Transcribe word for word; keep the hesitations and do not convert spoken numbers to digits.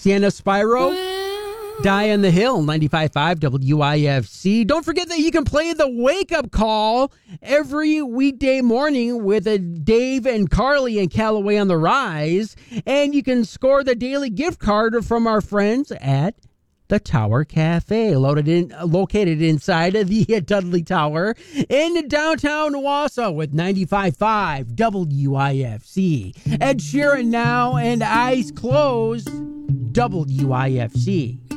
Sienna Spyro, Die on the Hill, ninety-five point five W I F C. Don't forget that you can play the wake-up call every weekday morning with a Dave and Carly and Callaway on the Rise. And you can score the daily gift card from our friends at the Tower Cafe, loaded in, located inside of the Dudley Tower in downtown Wausau with ninety-five point five W I F C. Ed Sheeran now and Eyes Closed, W I F C.